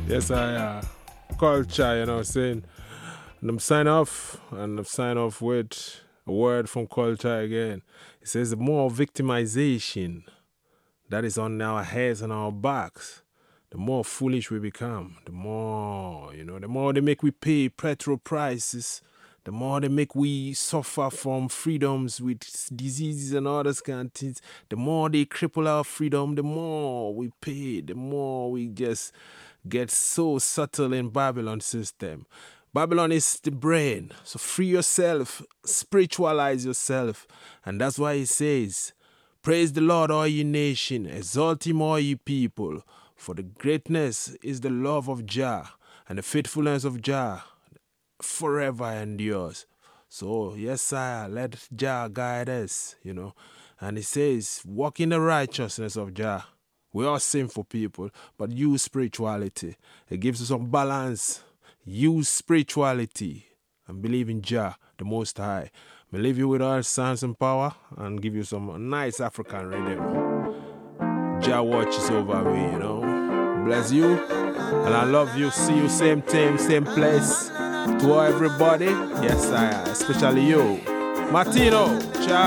Yes, culture, saying. And I'm sign off, and I'm sign off with a word from culture again. It says the more victimization that is on our heads and our backs, the more foolish we become. The more they make we pay petrol prices, the more they make we suffer from freedoms with diseases and others kind of things. The more they cripple our freedom, the more we pay, the more we just get so subtle in Babylon system. Babylon is the brain. So free yourself, spiritualize yourself. And that's why he says, praise the Lord, all ye nation, exalt him, all ye people. For the greatness is the love of Jah, and the faithfulness of Jah forever endures. So, yes, sire, let Jah guide us. And he says, walk in the righteousness of Jah. We are sinful people, but use spirituality. It gives us some balance. Use spirituality and believe in Jah, the Most High. May leave you with all sounds and power and give you some nice African rhythm. Jah watches over me. Bless you. And I love you. See you same time, same place. To everybody, yes, I, especially you. Martino, ciao.